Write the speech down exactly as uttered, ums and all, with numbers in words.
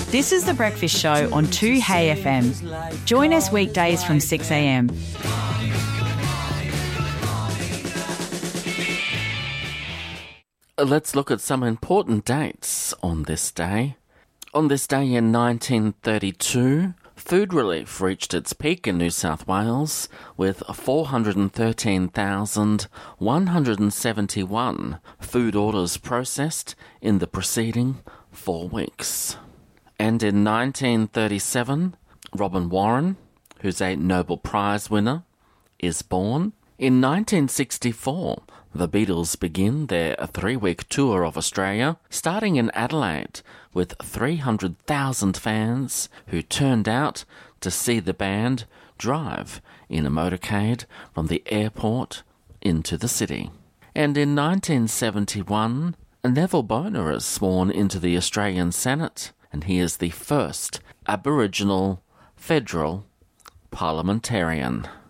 This is The Breakfast Show on two Hey F M. Join us weekdays from six a m. Let's look at some important dates on this day. On this day in nineteen thirty-two, food relief reached its peak in New South Wales with four hundred thirteen thousand one hundred seventy-one food orders processed in the preceding four weeks. And in nineteen thirty-seven, Robin Warren, who's a Nobel Prize winner, is born. In nineteen sixty-four, the Beatles begin their three-week tour of Australia, starting in Adelaide with three hundred thousand fans who turned out to see the band drive in a motorcade from the airport into the city. And in nineteen seventy-one, Neville Boner is sworn into the Australian Senate, and he is the first Aboriginal federal parliamentarian.